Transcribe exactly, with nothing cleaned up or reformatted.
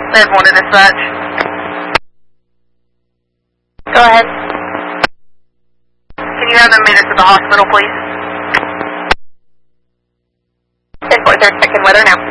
There's one to dispatch. Go ahead. Can you have them meet us at the hospital, please? ten four, third, second weather now.